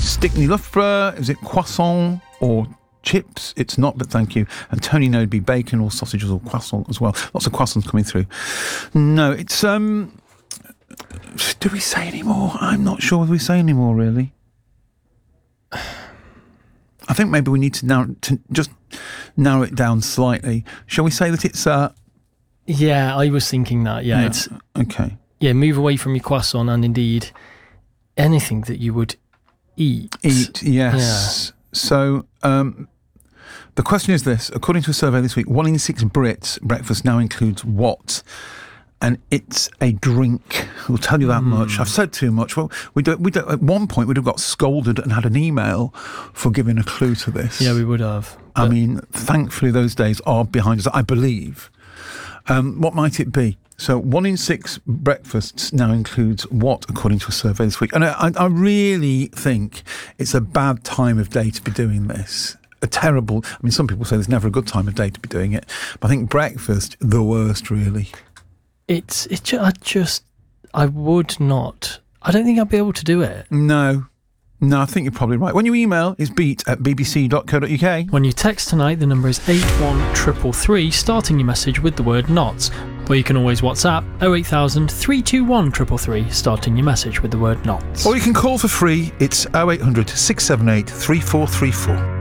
Stickney Loughborough, is it croissant or chips? It's not, but thank you. And Tony Nodeby, bacon or sausages or croissant as well. Lots of croissants coming through. No, it's... do we say any more? I'm not sure if we say any more, really. I think maybe we need to just narrow it down slightly. Shall we say that it's... Yeah, I was thinking that. Yeah, it's... Okay. Yeah, move away from your croissant and indeed anything that you would eat. Eat, yes. Yeah. So, the question is this. According to a survey this week, 1 in 6 Brits, breakfast now includes what? And it's a drink. We'll tell you that much. I've said too much. Well, we don't. At one point, we'd have got scolded and had an email for giving a clue to this. Yeah, we would have. I mean, thankfully, those days are behind us, I believe. What might it be? So 1 in 6 breakfasts now includes what, according to a survey this week? And I really think it's a bad time of day to be doing this. A terrible... I mean, some people say there's never a good time of day to be doing it. But I think breakfast, the worst, really. I would not... I don't think I'd be able to do it. No, I think you're probably right. When you email, it's beat@bbc.co.uk. When you text tonight, the number is 81333, starting your message with the word not. Or you can always WhatsApp 08000 321 333, starting your message with the word not. Or you can call for free. It's 0800 678 3434.